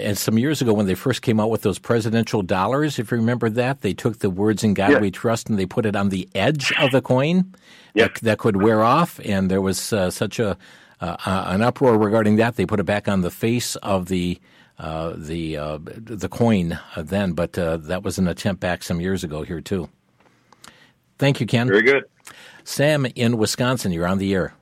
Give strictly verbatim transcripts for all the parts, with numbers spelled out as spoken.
and some years ago when they first came out with those presidential dollars, if you remember that, they took the words "In God Yeah. We Trust" and they put it on the edge of the coin Yeah. that, that could wear off, and there was uh, such a uh, uh, an uproar regarding that. They put it back on the face of the uh, the uh, the coin uh, then, but uh, that was an attempt back some years ago here too. Thank you, Ken. Very good. Sam in Wisconsin, you're on the air.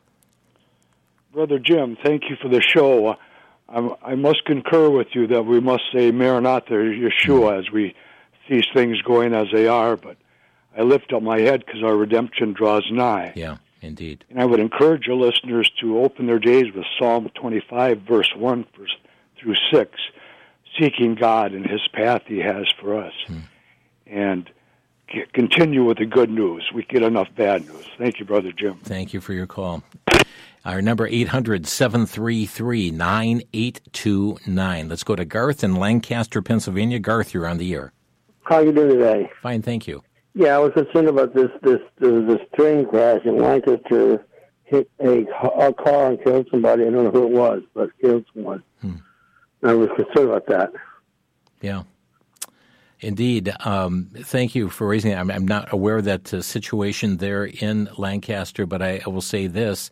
Brother Jim, thank you for the show. I, I must concur with you that we must say Maranatha, Yeshua, as we see things going as they are, but I lift up my head because our redemption draws nigh. Yeah, indeed. And I would encourage your listeners to open their days with Psalm twenty-five, verse one through six, seeking God and his path he has for us. Hmm. And c- continue with the good news. We get enough bad news. Thank you, Brother Jim. Thank you for your call. Our number, eight hundred, seven three three, nine eight two nine. Let's go to Garth in Lancaster, Pennsylvania. Garth, you're on the air. How you doing today? Fine, thank you. Yeah, I was concerned about this this this, this train crash in Lancaster. Hit a, a car and killed somebody. I don't know who it was, but killed someone. Hmm. I was concerned about that. Yeah. Indeed. Um, thank you for raising it. I'm, I'm not aware of that uh, situation there in Lancaster, but I, I will say this,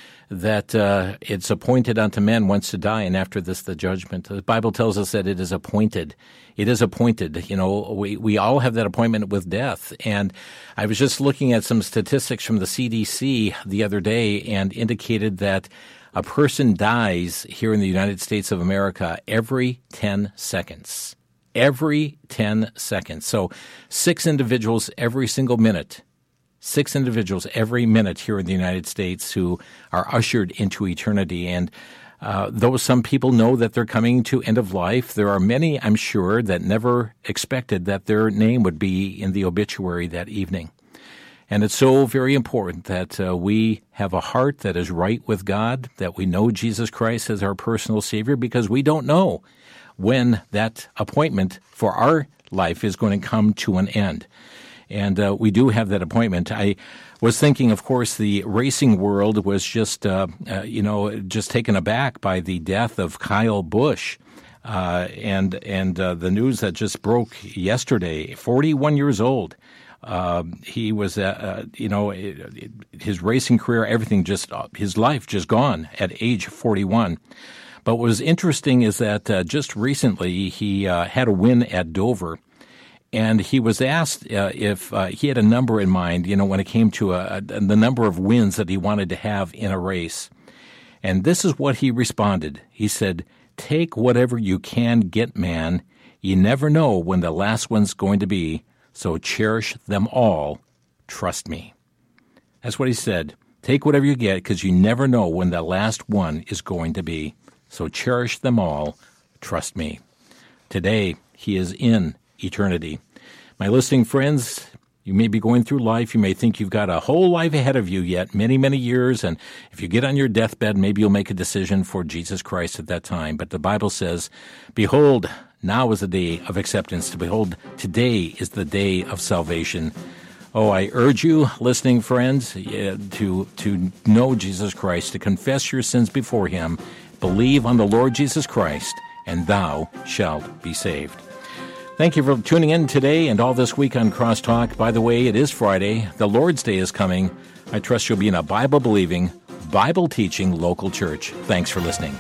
that uh, it's appointed unto men once to die, and after this the judgment. The Bible tells us that it is appointed. It is appointed. You know, we, we all have that appointment with death. And I was just looking at some statistics from the C D C the other day and indicated that a person dies here in the United States of America every ten seconds. Every ten seconds. So six individuals every single minute. Six individuals every minute here in the United States who are ushered into eternity. And uh, though some people know that they're coming to end of life, there are many, I'm sure, that never expected that their name would be in the obituary that evening. And it's so very important that uh, we have a heart that is right with God, that we know Jesus Christ as our personal Savior, because we don't know when that appointment for our life is going to come to an end. And uh, we do have that appointment. I was thinking, of course, the racing world was just, uh, uh, you know, just taken aback by the death of Kyle Busch. Uh, and and uh, the news that just broke yesterday, forty-one years old. Uh, he was, uh, uh, you know, it, it, his racing career, everything just, uh, his life just gone at age forty-one. But what was interesting is that uh, just recently he uh, had a win at Dover. And he was asked uh, if uh, he had a number in mind, you know, when it came to a, a, the number of wins that he wanted to have in a race. And this is what he responded. He said, "Take whatever you can get, man. You never know when the last one's going to be, so cherish them all. Trust me." That's what he said. Take whatever you get, because you never know when the last one is going to be, so cherish them all. Trust me. Today, he is in eternity. My listening friends, you may be going through life. You may think you've got a whole life ahead of you yet, many, many years. And if you get on your deathbed, maybe you'll make a decision for Jesus Christ at that time. But the Bible says, behold, now is the day of acceptance. Behold, today is the day of salvation. Oh, I urge you, listening friends, to, to know Jesus Christ, to confess your sins before him, believe on the Lord Jesus Christ, and thou shalt be saved. Thank you for tuning in today and all this week on Crosstalk. By the way, it is Friday. The Lord's Day is coming. I trust you'll be in a Bible-believing, Bible-teaching local church. Thanks for listening.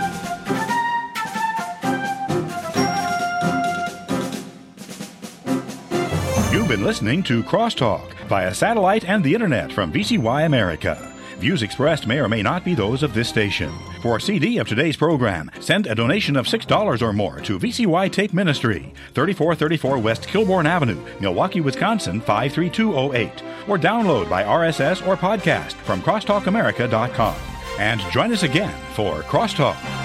You've been listening to Crosstalk via satellite and the Internet from V C Y America. Views expressed may or may not be those of this station. For a C D of today's program, send a donation of six dollars or more to V C Y Take Ministry, thirty-four thirty-four West Kilbourne Avenue, Milwaukee, Wisconsin, five three two oh eight. Or download by R S S or podcast from crosstalk america dot com. And join us again for Crosstalk.